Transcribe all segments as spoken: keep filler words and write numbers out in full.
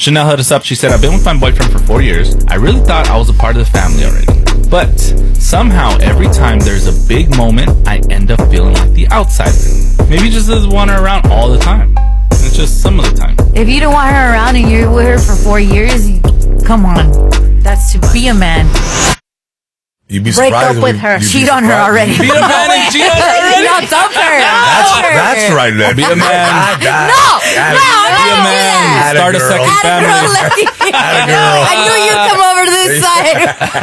Chanel hit us up. She said, I've been with my boyfriend for four years. I really thought I was a part of the family already. But somehow every time there's a big moment, I end up feeling like the outsider. Maybe just doesn't want her around all the time. It's just some of the time. If you don't want her around and you're with her for four years, come on. That's to be a man. You'd be Break up with her. Cheat on her already. Be a man and cheat on her already? No, dump her. That's, that's right, man. Be a man. No, no, Be a man. Start a second family. I knew you'd come over to this side.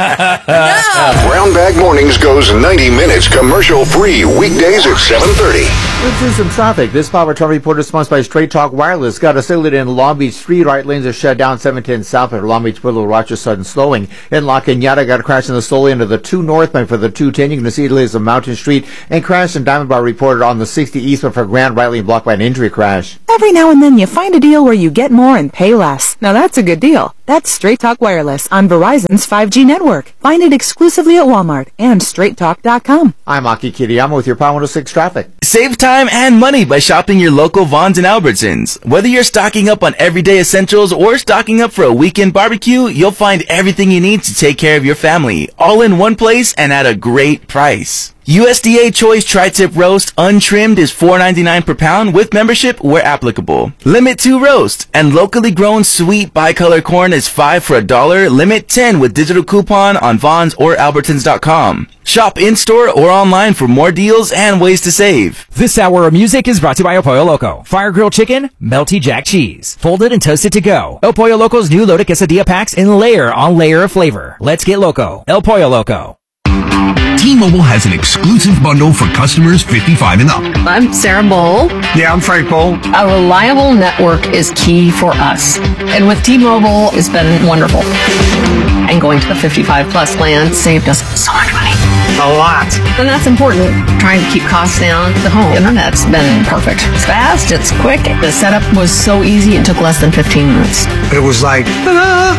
No. Brown Bag Mornings goes ninety minutes commercial free weekdays at seven thirty. Let's do some traffic. This Power Traffic Report is sponsored by Straight Talk Wireless. Got a signal in Long Beach Street. Right lanes are shut down. seven ten south at Long Beach Boulevard. Rochester sudden slowing. In La Cañada, got a crash in the slow lane of the two northbound for the two ten. You can see delays on Mountain Street. And crash in Diamond Bar reported on the sixty eastbound for Grand right lane blocked by an injury crash. Every now and then you find a deal where you get more and pay less. Now that's a good deal. That's Straight Talk Wireless on Verizon's five G network. Find it exclusively at Walmart and straight talk dot com. I'm Aki Kiriyama with your Power one oh six traffic. Save time and money by shopping your local Vons and Albertsons. Whether you're stocking up on everyday essentials or stocking up for a weekend barbecue, you'll find everything you need to take care of your family, all in one place and at a great price. U S D A Choice Tri-Tip Roast untrimmed is four ninety-nine per pound with membership where applicable. Limit two roast and locally grown sweet bicolor corn is five for a dollar. Limit ten with digital coupon on Vons or Albertsons dot com. Shop in-store or online for more deals and ways to save. This hour of music is brought to you by El Pollo Loco. Fire grilled chicken, melty jack cheese, folded and toasted to go. El Pollo Loco's new loaded quesadilla packs in layer on layer of flavor. Let's get loco. El Pollo Loco. T-Mobile has an exclusive bundle for customers fifty-five and up. I'm Sarah Bowl. Yeah, I'm Frank Bowl. A reliable network is key for us. And with T-Mobile, it's been wonderful. And going to the fifty-five plus plan saved us so much money. A lot. And that's important. Trying to keep costs down. The home internet's been perfect. It's fast, it's quick. The setup was so easy, it took less than fifteen minutes. It was like, ta-da!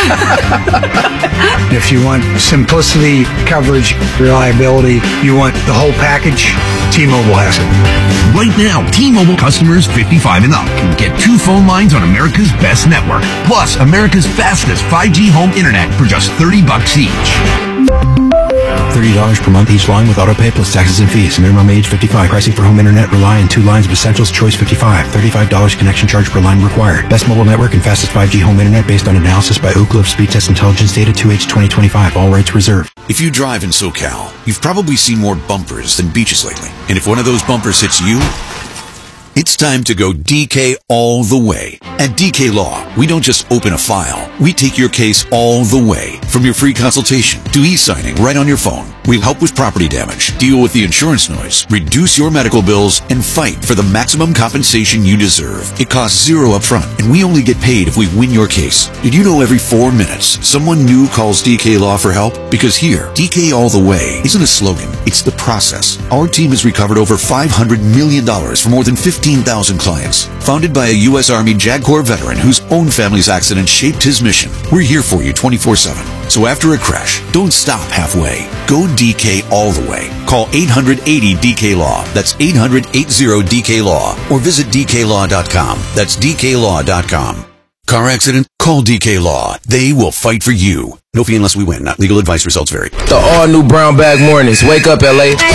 If you want simplicity, coverage, reliability, you want the whole package, T-Mobile has it. Right now, T-Mobile customers fifty-five and up can get two phone lines on America's best network, plus America's fastest five G home internet for just thirty bucks each. thirty dollars per month each line with autopay plus taxes and fees. Minimum age fifty-five. Pricing for home internet rely on two lines of Essentials Choice fifty-five. thirty-five dollars connection charge per line required. Best mobile network and fastest five G home internet based on analysis by Oak Cliff Speed Test Intelligence Data two H twenty twenty-five. All rights reserved. If you drive in SoCal, you've probably seen more bumpers than beaches lately. And if one of those bumpers hits you, it's time to go D K all the way. At D K Law, we don't just open a file. We take your case all the way. From your free consultation to e-signing right on your phone. We'll help with property damage, deal with the insurance noise, reduce your medical bills, and fight for the maximum compensation you deserve. It costs zero upfront, and we only get paid if we win your case. Did you know every four minutes, someone new calls D K Law for help? Because here, D K all the way isn't a slogan. It's the process. Our team has recovered over five hundred million dollars for more than fifteen thousand clients. Founded by a U S Army JAG Corps veteran whose own family's accident shaped his mission. We're here for you twenty-four seven. So after a crash, don't stop halfway. Go D K all the way. Call eight hundred eighty D K Law. That's eight hundred eighty D K Law. Or visit D K law dot com. That's D K law dot com. Car accident? Call D K Law. They will fight for you. No fee unless we win. Not legal advice. Results vary. The all-new Brown Bag Mornings. Wake up, L A.